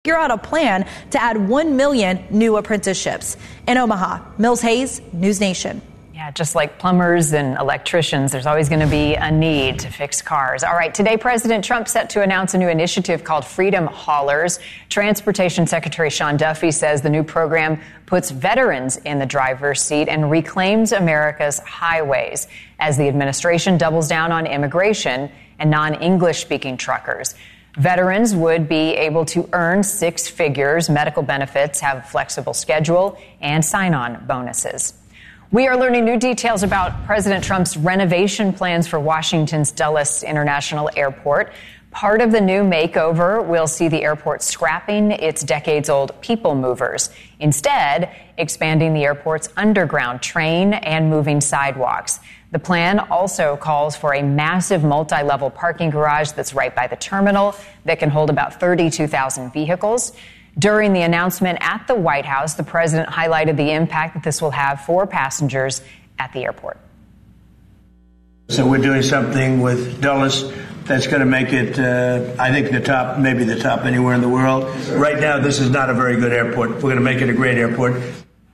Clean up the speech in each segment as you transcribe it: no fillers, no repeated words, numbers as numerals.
figure out a plan to add 1 million new apprenticeships. In Omaha, Mills Hayes, News Nation. Yeah, just like plumbers and electricians, there's always going to be a need to fix cars. All right, today President Trump set to announce a new initiative called Freedom Haulers. Transportation Secretary Sean Duffy says the new program puts veterans in the driver's seat and reclaims America's highways as the administration doubles down on immigration and non-English speaking truckers. Veterans would be able to earn six figures, medical benefits, have a flexible schedule, and sign-on bonuses. We are learning new details about President Trump's renovation plans for Washington's Dulles International Airport. Part of the new makeover will see the airport scrapping its decades-old people movers, instead expanding the airport's underground train and moving sidewalks. The plan also calls for a massive multi-level parking garage that's right by the terminal that can hold about 32,000 vehicles. During the announcement at the White House, the president highlighted the impact that this will have for passengers at the airport. So we're doing something with Dulles that's going to make it, I think, the top, maybe the top anywhere in the world. Right now, this is not a very good airport. We're going to make it a great airport.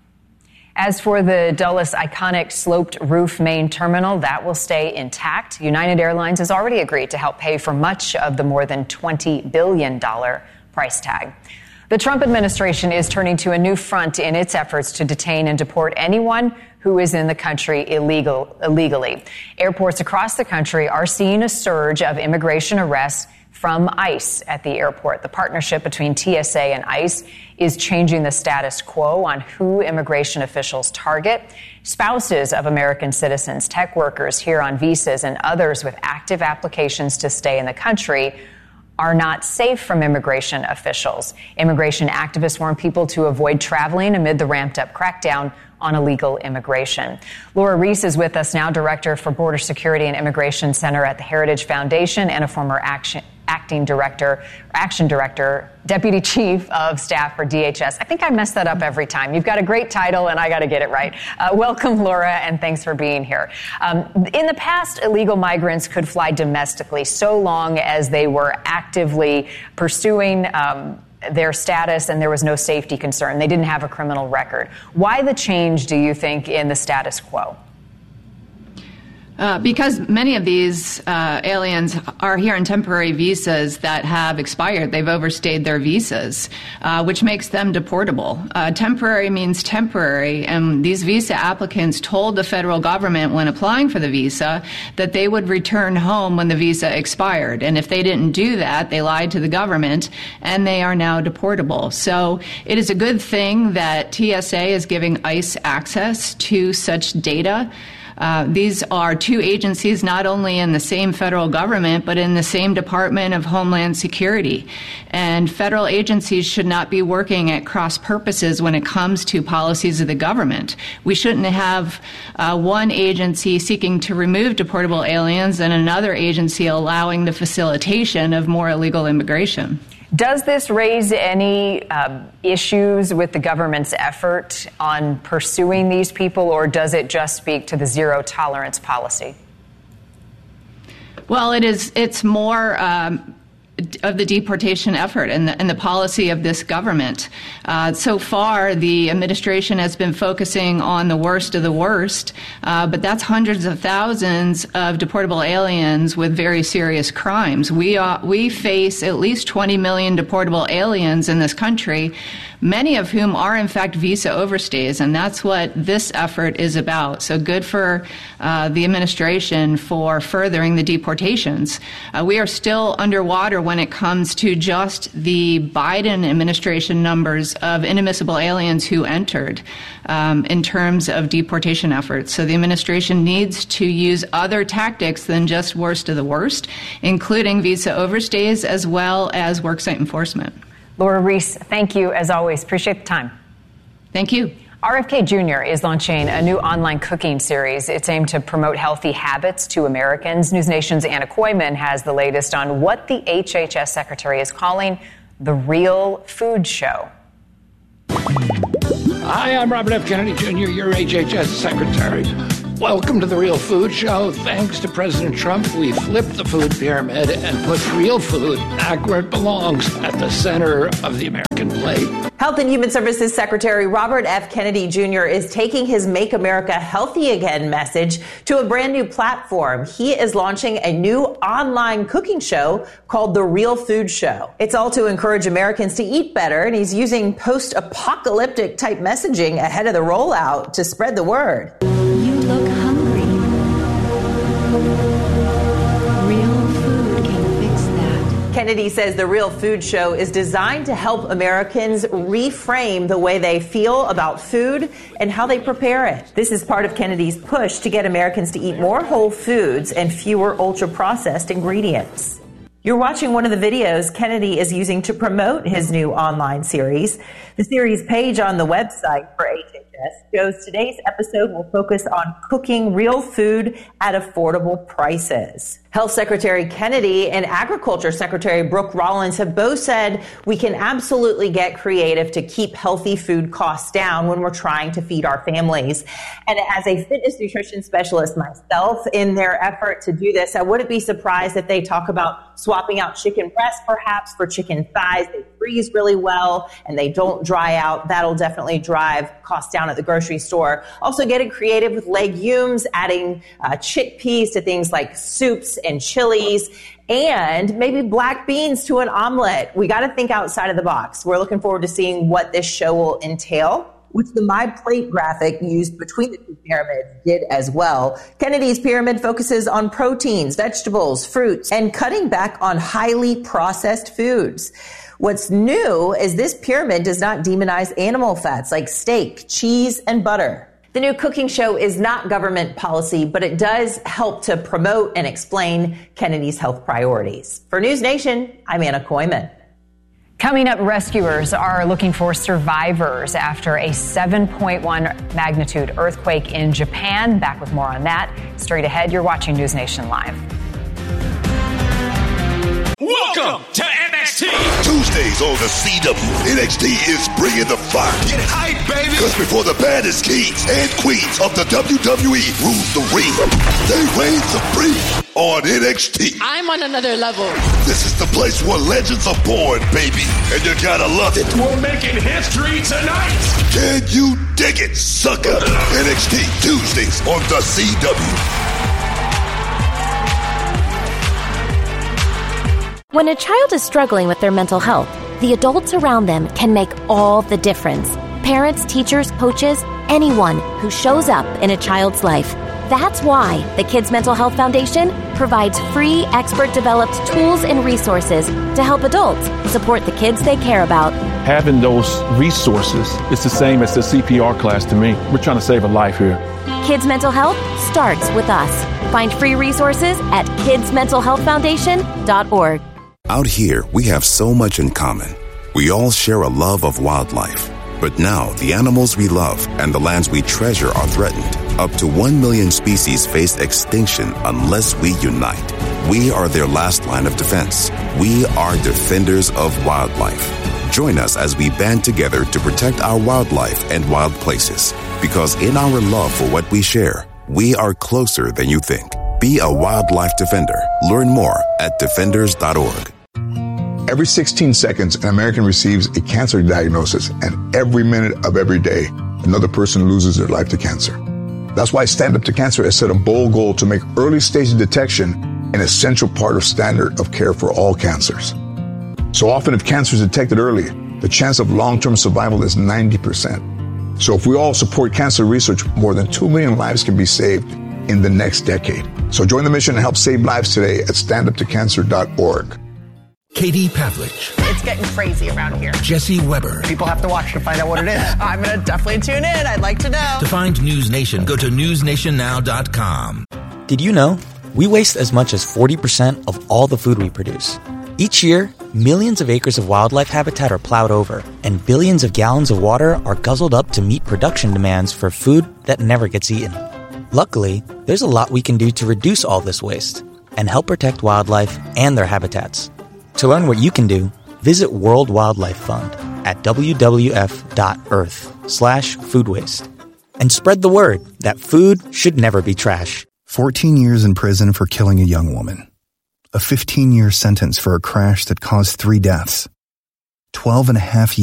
As for the Dulles iconic sloped roof main terminal, that will stay intact. United Airlines has already agreed to help pay for much of the more than $20 billion price tag. The Trump administration is turning to a new front in its efforts to detain and deport anyone who is in the country illegally. Airports across the country are seeing a surge of immigration arrests from ICE at the airport. The partnership between TSA and ICE is changing the status quo on who immigration officials target. Spouses of American citizens, tech workers here on visas, and others with active applications to stay in the country are not safe from immigration officials. Immigration activists warn people to avoid traveling amid the ramped-up crackdown on illegal immigration. Laura Reese is with us now, Director for Border Security and Immigration Center at the Heritage Foundation and a former Action Director, Deputy Chief of Staff for DHS. I think I mess that up every time. You've got a great title, and I got to get it right. Welcome, Laura, and thanks for being here. In the past, illegal migrants could fly domestically so long as they were actively pursuing their status and there was no safety concern. They didn't have a criminal record. Why the change, do you think, in the status quo? Because many of these aliens are here on temporary visas that have expired. They've overstayed their visas, which makes them deportable. Temporary means temporary, and these visa applicants told the federal government when applying for the visa that they would return home when the visa expired. And if they didn't do that, they lied to the government, and they are now deportable. So it is a good thing that TSA is giving ICE access to such data. These are two agencies not only in the same federal government, but in the same Department of Homeland Security. And federal agencies should not be working at cross purposes when it comes to policies of the government. We shouldn't have one agency seeking to remove deportable aliens and another agency allowing the facilitation of more illegal immigration. Does this raise any issues with the government's effort on pursuing these people, or does it just speak to the zero tolerance policy? Well, it's more of the deportation effort and the policy of this government. So far, the administration has been focusing on the worst of the worst, but that's hundreds of thousands of deportable aliens with very serious crimes. We face at least 20 million deportable aliens in this country, many of whom are, in fact, visa overstays, and that's what this effort is about. So good for the administration for furthering the deportations. We are still underwater when it comes to just the Biden administration numbers of inadmissible aliens who entered in terms of deportation efforts. So the administration needs to use other tactics than just worst of the worst, including visa overstays as well as worksite enforcement. Laura Reese, thank you as always. Appreciate the time. Thank you. RFK Jr. is launching a new online cooking series. It's aimed to promote healthy habits to Americans. News Nation's Anna Koyman has the latest on what the HHS secretary is calling the real food show. Hi, I'm Robert F. Kennedy Jr., your HHS secretary. Welcome to the Real Food Show. Thanks to President Trump, we flipped the food pyramid and put real food back where it belongs, at the center of the American plate. Health and Human Services Secretary Robert F. Kennedy Jr. is taking his Make America Healthy Again message to a brand new platform. He is launching a new online cooking show called The Real Food Show. It's all to encourage Americans to eat better, and he's using post-apocalyptic type messaging ahead of the rollout to spread the word. You look hungry. Real food can fix that. Kennedy says The Real Food Show is designed to help Americans reframe the way they feel about food and how they prepare it. This is part of Kennedy's push to get Americans to eat more whole foods and fewer ultra-processed ingredients. You're watching one of the videos Kennedy is using to promote his new online series. The series page on the website for HHS shows today's episode will focus on cooking real food at affordable prices. Health Secretary Kennedy and Agriculture Secretary Brooke Rollins have both said we can absolutely get creative to keep healthy food costs down when we're trying to feed our families. And as a fitness nutrition specialist myself, in their effort to do this, I wouldn't be surprised if they talk about swapping out chicken breasts perhaps for chicken thighs. They freeze really well and they don't dry out. That'll definitely drive costs down at the grocery store. Also getting creative with legumes, adding chickpeas to things like soups and chilies, and maybe black beans to an omelet. We got to think outside of the box. We're looking forward to seeing what this show will entail, which the My Plate graphic used between the two pyramids did as well. Kennedy's pyramid focuses on proteins, vegetables, fruits, and cutting back on highly processed foods. What's new is this pyramid does not demonize animal fats like steak, cheese, and butter. The new cooking show is not government policy, but it does help to promote and explain Kennedy's health priorities. For News Nation, I'm Anna Koyman. Coming up, rescuers are looking for survivors after a 7.1 magnitude earthquake in Japan. Back with more on that. Straight ahead, you're watching News Nation Live. Welcome to NXT. Tuesdays on the CW, NXT is bringing the fire. Get hype, baby. Because before the baddest kings and queens of the WWE rule the ring, they reign supreme on NXT. I'm on another level. This is the place where legends are born, baby. And you gotta love it. We're making history tonight. Can you dig it, sucker? NXT Tuesdays on the CW. When a child is struggling with their mental health, the adults around them can make all the difference. Parents, teachers, coaches, anyone who shows up in a child's life. That's why the Kids Mental Health Foundation provides free, expert-developed tools and resources to help adults support the kids they care about. Having those resources is the same as the CPR class to me. We're trying to save a life here. Kids Mental Health starts with us. Find free resources at kidsmentalhealthfoundation.org. Out here, we have so much in common. We all share a love of wildlife. But now, the animals we love and the lands we treasure are threatened. Up to 1 million species face extinction unless we unite. We are their last line of defense. We are defenders of wildlife. Join us as we band together to protect our wildlife and wild places. Because in our love for what we share, we are closer than you think. Be a wildlife defender. Learn more at defenders.org. Every 16 seconds, an American receives a cancer diagnosis, and every minute of every day, another person loses their life to cancer. That's why Stand Up to Cancer has set a bold goal to make early stage detection an essential part of standard of care for all cancers. So often, if cancer is detected early, the chance of long-term survival is 90%. So if we all support cancer research, more than 2 million lives can be saved in the next decade. So join the mission and help save lives today at standuptocancer.org. Katie Pavlich. It's getting crazy around here. Jesse Weber. People have to watch to find out what it is. I'm going to definitely tune in. I'd like to know. To find News Nation, go to newsnationnow.com. Did you know we waste as much as 40% of all the food we produce? Each year, millions of acres of wildlife habitat are plowed over, and billions of gallons of water are guzzled up to meet production demands for food that never gets eaten. Luckily, there's a lot we can do to reduce all this waste and help protect wildlife and their habitats. To learn what you can do, visit World Wildlife Fund at wwf.earth/food waste. and spread the word that food should never be trash. 14 years in prison for killing a young woman. A 15-year sentence for a crash that caused 3 deaths. 12 and a half years